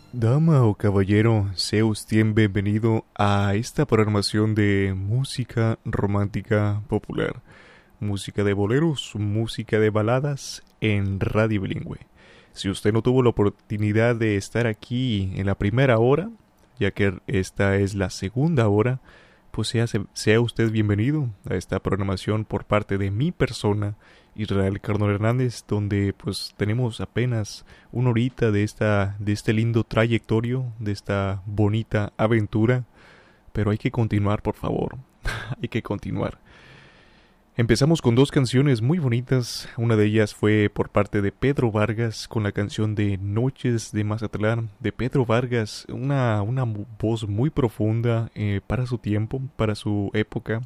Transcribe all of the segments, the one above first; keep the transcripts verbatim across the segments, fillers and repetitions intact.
Dama o caballero, sea usted bienvenido a esta programación de música romántica popular, música de boleros, música de baladas en Radio Bilingüe. Si usted no tuvo la oportunidad de estar aquí en la primera hora, ya que esta es la segunda hora, pues sea, sea usted bienvenido a esta programación por parte de mi persona, Israel Cardona Hernández, donde pues tenemos apenas una horita de esta de este lindo trayectorio, de esta bonita aventura, pero hay que continuar, por favor. Hay que continuar. Empezamos con dos canciones muy bonitas. Una de ellas fue por parte de Pedro Vargas con la canción de Noches de Mazatlán de Pedro Vargas, una, una voz muy profunda eh, para su tiempo, para su época.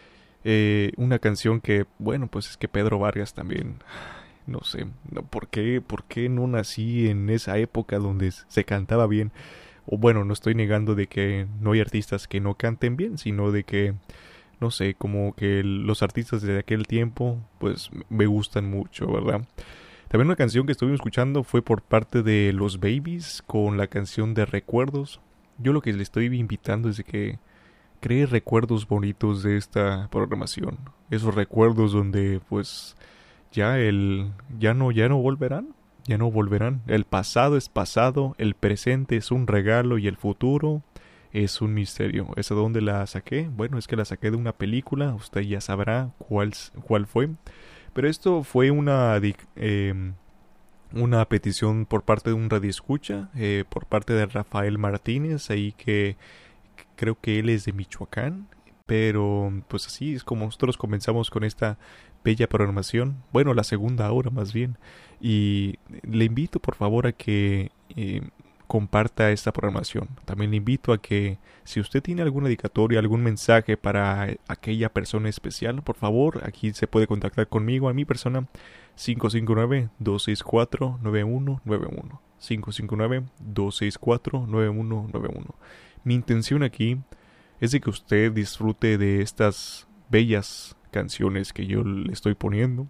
Eh, una canción que, bueno, pues es que Pedro Vargas también, no sé, no, ¿por qué, por qué no nací en esa época donde se cantaba bien? O bueno, no estoy negando de que no hay artistas que no canten bien, sino de que, no sé, como que los artistas de aquel tiempo, pues me gustan mucho, ¿verdad? También una canción que estuvimos escuchando fue por parte de Los Babies con la canción de Recuerdos. Yo lo que le estoy invitando es de que cree recuerdos bonitos de esta programación. Esos recuerdos donde pues ya el ya no ya no volverán, ya no volverán. El pasado es pasado, el presente es un regalo y el futuro es un misterio. ¿Esa de dónde la saqué? Bueno, es que la saqué de una película, usted ya sabrá cuál cuál fue. Pero esto fue una eh, una petición por parte de un radioescucha, eh, por parte de Rafael Martínez, ahí que creo que él es de Michoacán, pero pues así es como nosotros comenzamos con esta bella programación, bueno, la segunda hora más bien, y le invito por favor a que eh, comparta esta programación. También le invito a que si usted tiene alguna dedicatoria, algún mensaje para aquella persona especial, por favor, aquí se puede contactar conmigo a mi persona cinco cinco nueve, dos seis cuatro, nueve uno nueve uno, cinco cinco nueve, dos seis cuatro, nueve uno nueve uno. Mi intención aquí es de que usted disfrute de estas bellas canciones que yo le estoy poniendo.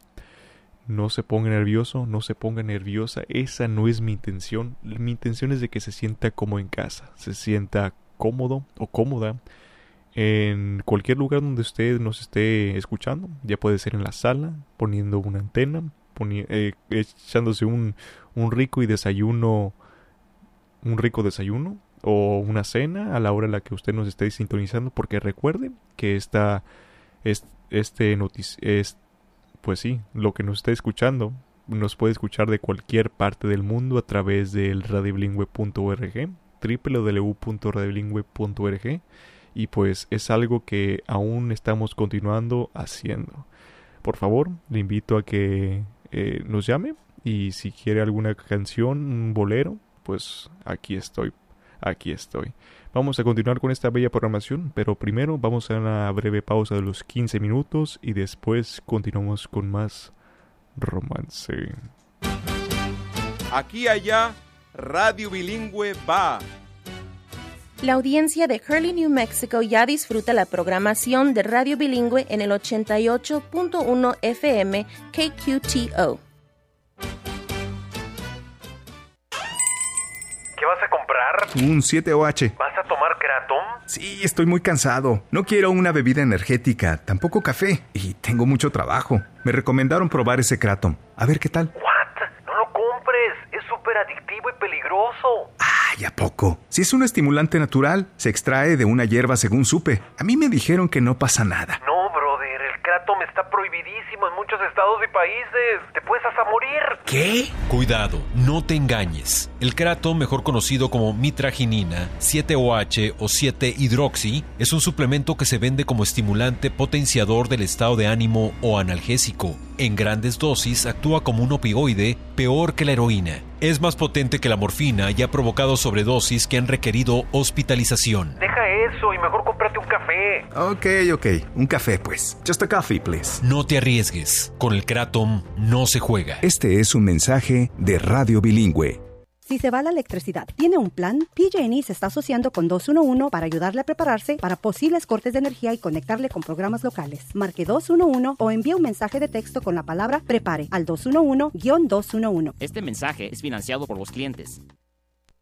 No se ponga nervioso, no se ponga nerviosa. Esa no es mi intención. Mi intención es de que se sienta como en casa, se sienta cómodo o cómoda en cualquier lugar donde usted nos esté escuchando. Ya puede ser en la sala, poniendo una antena, poni- eh, echándose un, un rico y desayuno, un rico desayuno. O una cena a la hora en la que usted nos esté sintonizando, porque recuerde que esta es, este notici- es pues sí, lo que nos está escuchando nos puede escuchar de cualquier parte del mundo a través del radio bilingüe punto org, doble u doble u doble u punto radio bilingüe punto org, y pues es algo que aún estamos continuando haciendo. Por favor, le invito a que eh, nos llame, y si quiere alguna canción, un bolero, pues aquí estoy. Aquí estoy. Vamos a continuar con esta bella programación, pero primero vamos a una breve pausa de los quince minutos y después continuamos con más romance. Aquí allá, Radio Bilingüe va. La audiencia de Hurley, New Mexico ya disfruta la programación de Radio Bilingüe en el ochenta y ocho punto uno F M K Q T O. ¿Qué vas a comprar? Un siete O H. ¿Vas a tomar Kratom? Sí, estoy muy cansado. No quiero una bebida energética, tampoco café. Y tengo mucho trabajo. Me recomendaron probar ese Kratom. A ver qué tal. ¿What? No lo compres. Es súper adictivo y peligroso. Ay, ¿a poco? Si es un estimulante natural, se extrae de una hierba según supe. A mí me dijeron que no pasa nada. No, brother. El Kratom está prohibidísimo en muchos estados y países. Te puedes hasta morir. ¿Qué? Cuidado, no te engañes. El Kratom, mejor conocido como mitraginina, siete O H o siete hidroxi, es un suplemento que se vende como estimulante potenciador del estado de ánimo o analgésico. En grandes dosis actúa como un opioide peor que la heroína. Es más potente que la morfina y ha provocado sobredosis que han requerido hospitalización. Deja eso y mejor cómprate un café. Ok, ok. Un café, pues. Just a coffee, please. No te arriesgues. Con el Kratom no se juega. Este es un mensaje de Radio Bilingüe. Si se va la electricidad, ¿tiene un plan? P G and E se está asociando con dos uno uno para ayudarle a prepararse para posibles cortes de energía y conectarle con programas locales. Marque dos uno uno o envíe un mensaje de texto con la palabra PREPARE al dos uno uno dos uno uno. Este mensaje es financiado por los clientes.